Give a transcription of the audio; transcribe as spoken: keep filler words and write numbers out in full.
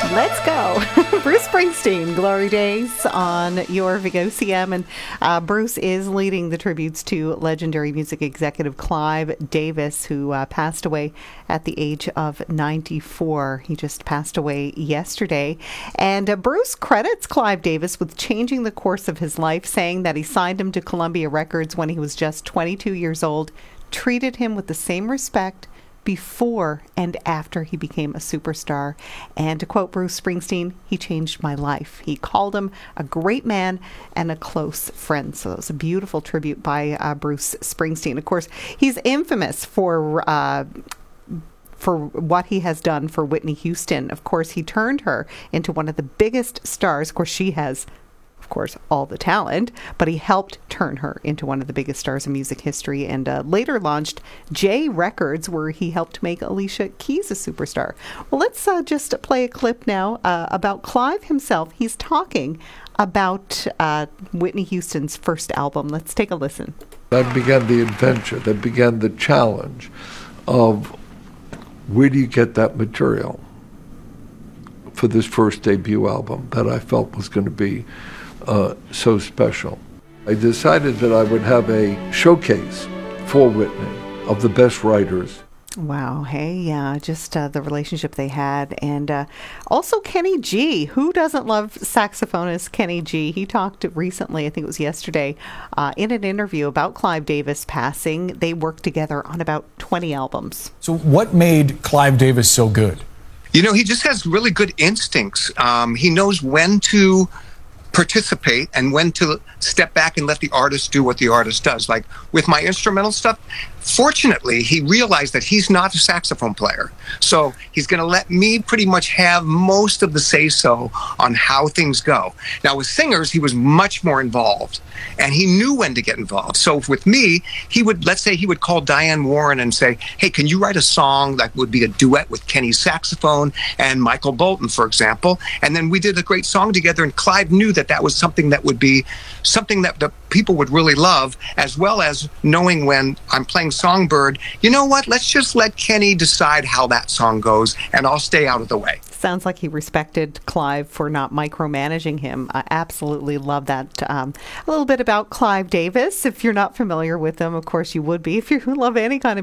Let's go. Bruce Springsteen, Glory Days on your V O C M. And uh, Bruce is leading the tributes to legendary music executive Clive Davis, who uh, passed away at the age of ninety-four. He just passed away yesterday. And uh, Bruce credits Clive Davis with changing the course of his life, saying that he signed him to Columbia Records when he was just twenty-two years old, treated him with the same respect before and after he became a superstar. And to quote Bruce Springsteen, he changed my life. He called him a great man and a close friend. So it was a beautiful tribute by uh, Bruce Springsteen. Of course, he's infamous for uh, for what he has done for Whitney Houston. Of course, he turned her into one of the biggest stars. Of course, she has of course, all the talent, but he helped turn her into one of the biggest stars in music history, and uh, later launched J Records, where he helped make Alicia Keys a superstar. Well, let's uh, just play a clip now uh, about Clive himself. He's talking about uh, Whitney Houston's first album. Let's take a listen. That began the adventure, that began the challenge of where do you get that material for this first debut album that I felt was going to be Uh, so special. I decided that I would have a showcase for Whitney of the best writers. Wow. Hey, yeah, just uh, the relationship they had. And uh, also Kenny G. Who doesn't love saxophonist Kenny G? He talked recently, I think it was yesterday, uh, in an interview about Clive Davis passing. They worked together on about twenty albums. So what made Clive Davis so good? You know, he just has really good instincts. Um, he knows when to participate and when to step back and let the artist do what the artist does. Like with my instrumental stuff, fortunately, he realized that he's not a saxophone player. So he's going to let me pretty much have most of the say-so on how things go. Now, with singers, he was much more involved, and he knew when to get involved. So with me, he would, let's say he would call Diane Warren and say, hey, can you write a song that would be a duet with Kenny's saxophone and Michael Bolton, for example? And then we did a great song together, and Clive knew that that was something that would be something that the people would really love, as well as knowing when I'm playing Songbird, you know what, let's just let Kenny decide how that song goes, and I'll stay out of the way. Sounds like he respected Clive for not micromanaging him. I absolutely love that. Um, a little bit about Clive Davis. If you're not familiar with him, of course you would be. If you love any kind of